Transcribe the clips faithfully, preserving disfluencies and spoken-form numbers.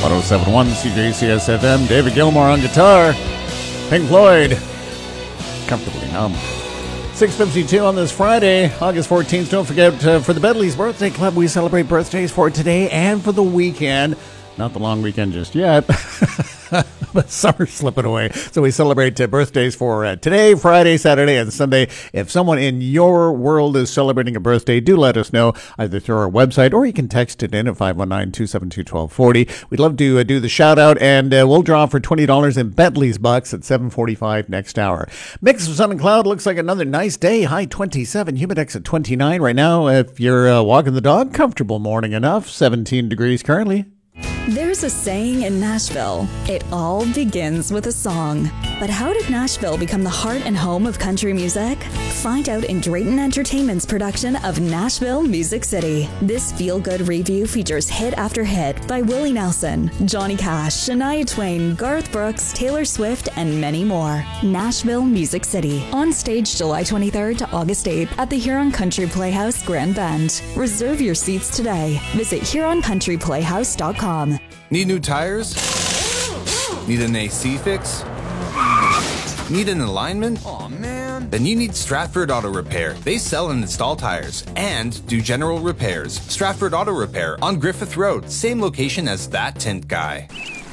one oh seven point one C J C S F M. David Gilmour on guitar. Pink Floyd. Comfortably Numb. six fifty-two on this Friday, August fourteenth. Don't forget, uh, for the Bedley's Birthday Club, we celebrate birthdays for today and for the weekend. Not the long weekend just yet, but summer's slipping away. So we celebrate uh, birthdays for uh, today, Friday, Saturday, and Sunday. If someone in your world is celebrating a birthday, do let us know, either through our website or you can text it in at five one nine, two seven two, one two four zero. We'd love to uh, do the shout out, and uh, we'll draw for twenty dollars in Bentley's Bucks at seven forty-five next hour. Mix of sun and cloud. Looks like another nice day. High twenty-seven, humidex at twenty-nine right now. If you're uh, walking the dog, comfortable morning enough. seventeen degrees currently. There's a saying in Nashville, it all begins with a song. But how did Nashville become the heart and home of country music? Find out in Drayton Entertainment's production of Nashville Music City. This feel-good review features hit after hit by Willie Nelson, Johnny Cash, Shania Twain, Garth Brooks, Taylor Swift, and many more. Nashville Music City. On stage July twenty-third to August eighth at the Huron Country Playhouse, Grand Bend. Reserve your seats today. Visit huron country playhouse dot com. Need new tires? Need an A C fix? Need an alignment? Aw, man. Then you need Stratford Auto Repair. They sell and install tires and do general repairs. Stratford Auto Repair on Griffith Road, same location as That Tint Guy.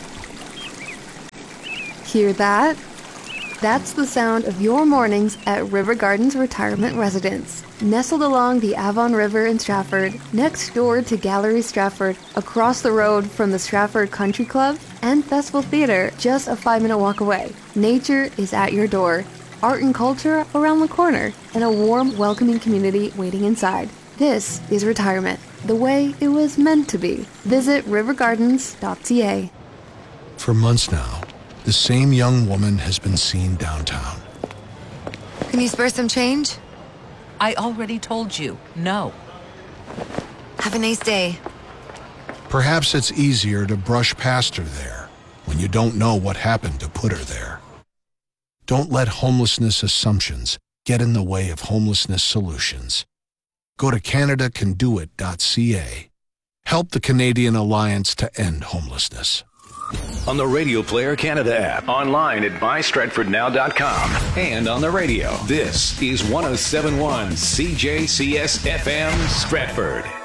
Hear that? That's the sound of your mornings at River Gardens Retirement Residence. Nestled along the Avon River in Stratford, next door to Gallery Stratford, across the road from the Stratford Country Club and Festival Theater, just a five-minute walk away. Nature is at your door, art and culture around the corner, and a warm, welcoming community waiting inside. This is retirement, the way it was meant to be. Visit river gardens dot c a. For months now, the same young woman has been seen downtown. Can you spare some change? I already told you, no. Have a nice day. Perhaps it's easier to brush past her there when you don't know what happened to put her there. Don't let homelessness assumptions get in the way of homelessness solutions. Go to canada can do it dot c a. Help the Canadian Alliance to End Homelessness. On the Radio Player Canada app, online at my stratford now dot com, and on the radio. This is one oh seven point one C J C S F M Stratford.